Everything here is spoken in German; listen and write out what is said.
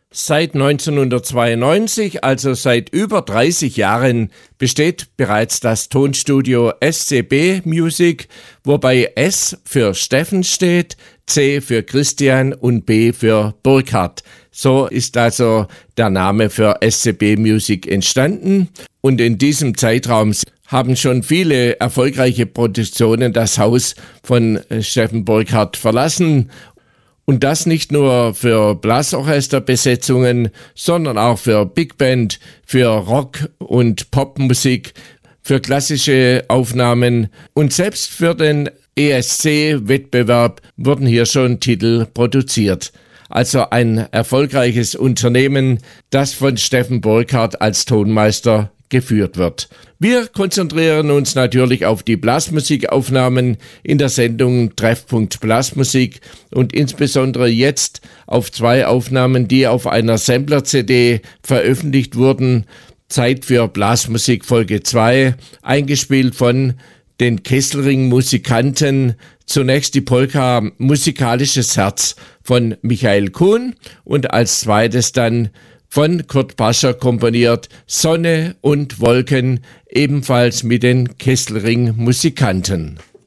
Seit 1992, also seit über 30 Jahren, besteht bereits das Tonstudio SCB Music, wobei S für Steffen steht, C für Christian und B für Burkhard. So ist also der Name für SCB Music entstanden und in diesem Zeitraum haben schon viele erfolgreiche Produktionen das Haus von Steffen Burkhard verlassen. Und das nicht nur für Blasorchesterbesetzungen, sondern auch für Big Band, für Rock- und Popmusik, für klassische Aufnahmen und selbst für den ESC-Wettbewerb wurden hier schon Titel produziert. Also ein erfolgreiches Unternehmen, das von Steffen Burkhard als Tonmeister geführt wird. Wir konzentrieren uns natürlich auf die Blasmusikaufnahmen in der Sendung Treffpunkt Blasmusik und insbesondere jetzt auf 2 Aufnahmen, die auf einer Sampler-CD veröffentlicht wurden. Zeit für Blasmusik Folge 2, eingespielt von den Kesselring-Musikanten. Zunächst die Polka Musikalisches Herz von Michael Kuhn und als zweites dann von Kurt Pascher komponiert Sonne und Wolken, ebenfalls mit den Kesselring-Musikanten.